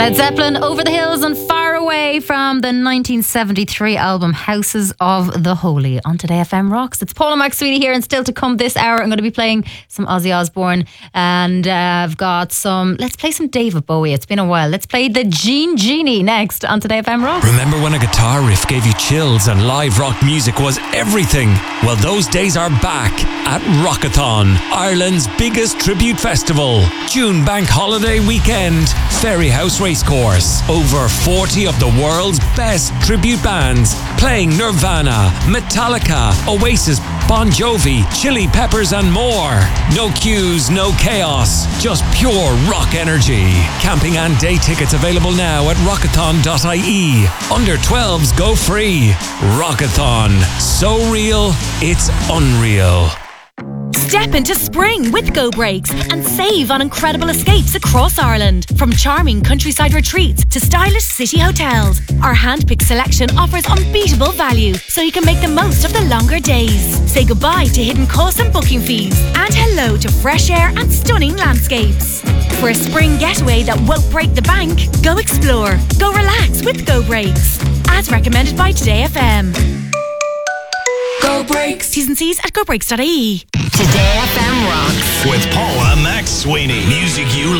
Led Zeppelin, Over the Hills and Far Away from the 1973 album Houses of the Holy on Today FM Rocks. It's Paula McSweeney here, and still to come this hour I'm going to be playing some Ozzy Osbourne, and I've got let's play some David Bowie. It's been a while. Let's play the Genie next on Today FM Rocks. Remember when a guitar riff gave you chills and live rock music was everything? Well, those days are back at Rockathon, Ireland's biggest tribute festival. June bank holiday weekend, Ferryhouse Racecourse. Over 40 of the world's best tribute bands playing Nirvana, Metallica, Oasis, Bon Jovi, Chili Peppers and more. No queues, no chaos, just pure rock energy. Camping and day tickets available now at rockathon.ie. Under 12s go free. Rockathon. So real, it's unreal. Step into spring with Go Breaks and save on incredible escapes across Ireland. From charming countryside retreats to stylish city hotels, our hand-picked selection offers unbeatable value so you can make the most of the longer days. Say goodbye to hidden costs and booking fees, and hello to fresh air and stunning landscapes. For a spring getaway that won't break the bank, go explore, go relax with Go Breaks. As recommended by Today FM. Go Breaks. T's and C's at gobreaks.ie. Today FM Rocks with Paula McSweeney. Music you